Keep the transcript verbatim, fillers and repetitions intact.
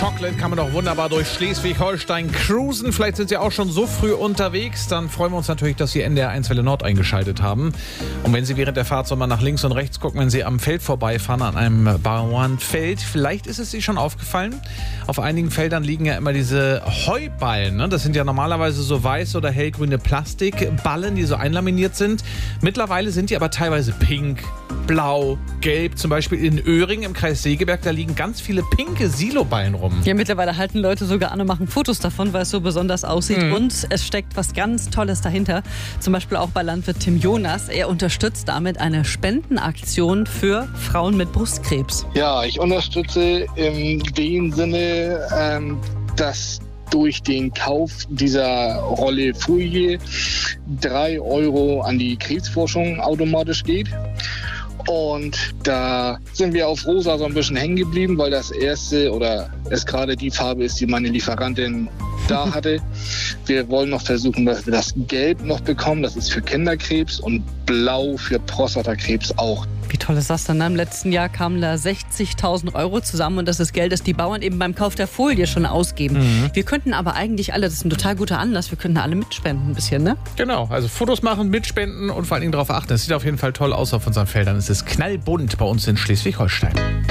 Chocolate kann man doch wunderbar durch Schleswig-Holstein cruisen. Vielleicht sind Sie auch schon so früh unterwegs. Dann freuen wir uns natürlich, dass Sie N D R eins Welle Nord eingeschaltet haben. Und wenn Sie während der Fahrt so mal nach links und rechts gucken, wenn Sie am Feld vorbeifahren, an einem Bauernfeld, vielleicht ist es Ihnen schon aufgefallen, auf einigen Feldern liegen ja immer diese Heuballen. Ne? Das sind ja normalerweise so weiß oder hellgrüne Plastikballen, die so einlaminiert sind. Mittlerweile sind die aber teilweise pink, blau, gelb. Zum Beispiel in Öhring im Kreis Segeberg, da liegen ganz viele pinke Siloballen rum. Ja, mittlerweile halten Leute sogar an und machen Fotos davon, weil es so besonders aussieht. Mhm. Und es steckt was ganz Tolles dahinter. Zum Beispiel auch bei Landwirt Tim Jonas. Er unterstützt damit eine Spendenaktion für Frauen mit Brustkrebs. Ja, ich unterstütze in dem Sinne, ähm, dass durch den Kauf dieser Rolle Folie drei Euro an die Krebsforschung automatisch geht. Und da sind wir auf rosa so ein bisschen hängen geblieben, weil das erste oder es gerade die Farbe ist, die meine Lieferantin da hatte. Wir wollen noch versuchen, dass wir das Gelb noch bekommen. Das ist für Kinderkrebs und Blau für Prostatakrebs auch. Wie toll ist das denn? Im letzten Jahr kamen da sechzigtausend Euro zusammen und das ist Geld, das die Bauern eben beim Kauf der Folie schon ausgeben. Mhm. Wir könnten aber eigentlich alle, das ist ein total guter Anlass, wir könnten alle mitspenden ein bisschen, ne? Genau, also Fotos machen, mitspenden und vor allen Dingen darauf achten. Es sieht auf jeden Fall toll aus auf unseren Feldern. Es ist knallbunt bei uns in Schleswig-Holstein.